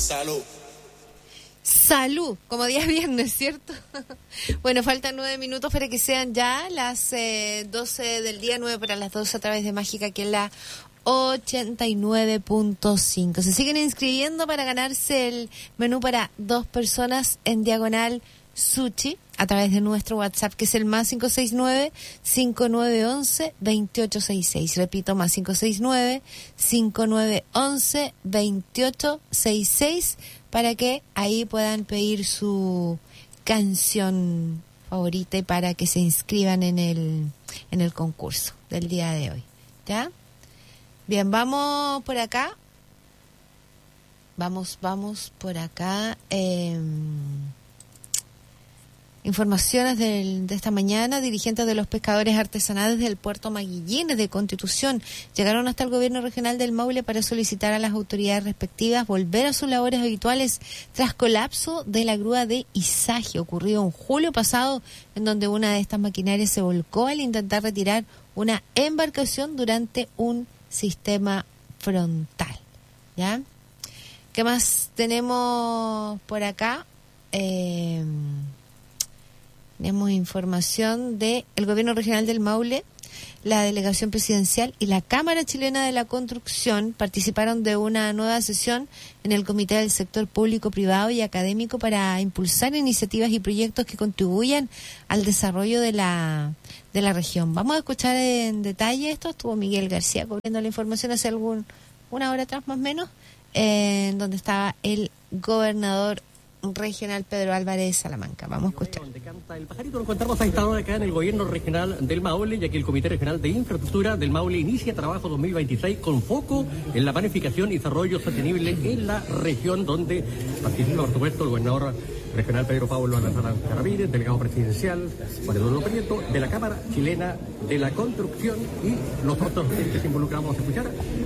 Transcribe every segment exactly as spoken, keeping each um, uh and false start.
Salud. Salud, como día viernes, ¿cierto? Bueno, faltan nueve minutos para que sean ya las eh, doce del día, nueve para las doce a través de Mágica, que es la ochenta y nueve punto cinco. Se siguen inscribiendo para ganarse el menú para dos personas en Diagonal Sushi a través de nuestro WhatsApp, que es el más cinco seis nueve, cinco nueve uno uno, dos ocho seis seis. Repito, más cinco seis nueve, cinco nueve uno uno, dos ocho seis seis, para que ahí puedan pedir su canción favorita y para que se inscriban en el en el concurso del día de hoy. ¿Ya? Bien, vamos por acá. Vamos, vamos por acá. Eh, Informaciones del, de esta mañana. Dirigentes de los pescadores artesanales del puerto Maguillines de Constitución llegaron hasta el gobierno regional del Maule para solicitar a las autoridades respectivas volver a sus labores habituales tras colapso de la grúa de Izagi, ocurrido en julio pasado, en donde una de estas maquinarias se volcó al intentar retirar una embarcación durante un sistema frontal. ¿Ya? ¿Qué más tenemos por acá? Eh... Tenemos información del Gobierno Regional del Maule, la Delegación Presidencial y la Cámara Chilena de la Construcción participaron de una nueva sesión en el Comité del Sector Público, Privado y Académico para impulsar iniciativas y proyectos que contribuyan al desarrollo de la de la región. Vamos a escuchar en detalle esto. Estuvo Miguel García cubriendo la información hace algún una hora atrás más o menos, eh, en donde estaba el gobernador regional Pedro Álvarez de Salamanca. Vamos a escuchar. Donde canta el pajarito, nos encontramos a esta hora acá en el gobierno regional del Maule, ya que el Comité Regional de Infraestructura del Maule inicia trabajo dos mil veintiséis con foco en la planificación y desarrollo sostenible en la región, donde participa, por supuesto, el gobernador regional Pedro Pablo Alazara Ramírez, delegado presidencial Juan Eduardo Prieto, de la Cámara Chilena de la Construcción, y nosotros que se involucramos a escuchar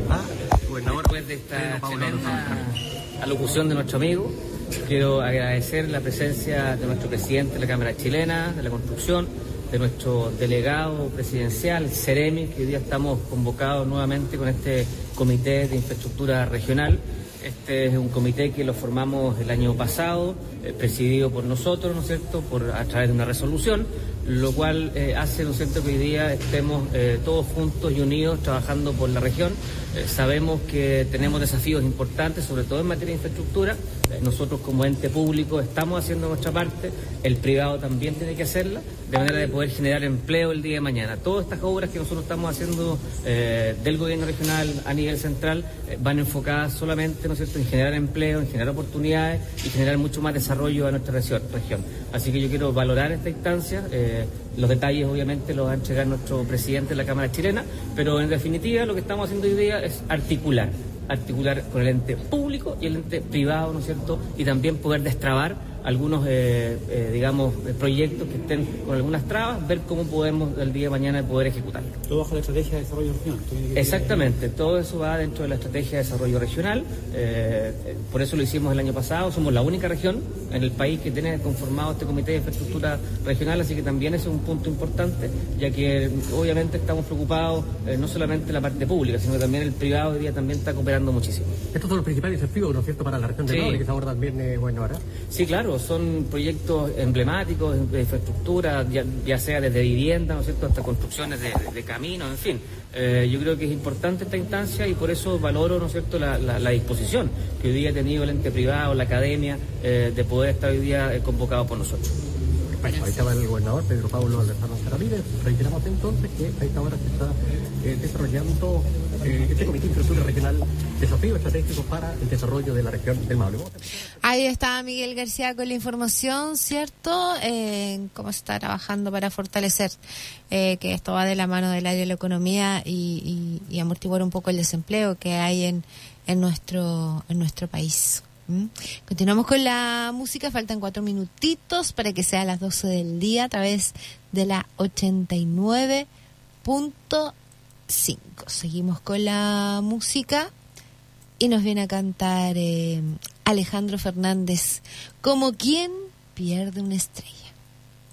a gobernador. Después de esta tremenda alocución de nuestro amigo, quiero agradecer la presencia de nuestro presidente de la Cámara Chilena de la Construcción, de nuestro delegado presidencial, Ceremi, que hoy día estamos convocados nuevamente con este Comité de Infraestructura Regional. Este es un comité que lo formamos el año pasado, eh, presidido por nosotros, ¿no es cierto?, por, a través de una resolución, lo cual eh, hace, ¿no es cierto?, que hoy día estemos eh, todos juntos y unidos trabajando por la región. Eh, sabemos que tenemos desafíos importantes, sobre todo en materia de infraestructura. Eh, nosotros como ente público estamos haciendo nuestra parte, el privado también tiene que hacerla, de manera de poder generar empleo el día de mañana. Todas estas obras que nosotros estamos haciendo eh, del gobierno regional a nivel central eh, van enfocadas solamente, ¿no es cierto?, en generar empleo, en generar oportunidades y generar mucho más desarrollo a nuestra región. Así que yo quiero valorar esta instancia. Eh, los detalles obviamente los va a entregar nuestro presidente de la Cámara Chilena, pero en definitiva lo que estamos haciendo hoy día es articular, articular con el ente público y el ente privado, ¿no es cierto?, y también poder destrabar algunos, eh, eh, digamos, proyectos que estén con algunas trabas, ver cómo podemos el día de mañana poder ejecutarlo. Todo bajo la estrategia de desarrollo regional. Exactamente, todo eso va dentro de la estrategia de desarrollo regional, eh, por eso lo hicimos el año pasado. Somos la única región en el país que tiene conformado este Comité de Infraestructura Regional, así que también ese es un punto importante, ya que obviamente estamos preocupados eh, no solamente la parte pública, sino que también el privado hoy día también está cooperando muchísimo. Estos son los principales desafíos, ¿no es cierto?, para la región del Sí. Maule, que se abordan bien, eh, bueno, ahora. Sí, claro, son proyectos emblemáticos de infraestructura, ya, ya sea desde vivienda, ¿no es cierto?, hasta construcciones de, de, de caminos, en fin. Eh, yo creo que es importante esta instancia y por eso valoro, ¿no es cierto?, la, la, la disposición que hoy día ha tenido el ente privado, la academia, eh, de poder estar hoy día eh, convocado por nosotros. Bueno, ahí estaba el gobernador Pedro Pablo Alazara Ramírez. Reiteramos entonces que a esta hora se está eh, desarrollando eh, este Comité de Infraestructura Regional, desafíos estratégicos para el desarrollo de la región del Maule. Ahí está Miguel García con la información, ¿cierto? Eh, cómo se está trabajando para fortalecer eh, que esto va de la mano del área de la economía y, y, y amortiguar un poco el desempleo que hay en, en nuestro en nuestro país. ¿Mm? Continuamos con la música, faltan cuatro minutitos para que sea las doce del día a través de la ochenta y nueve punto cinco. Seguimos con la música y nos viene a cantar eh, Alejandro Fernández, Como quien pierde una estrella.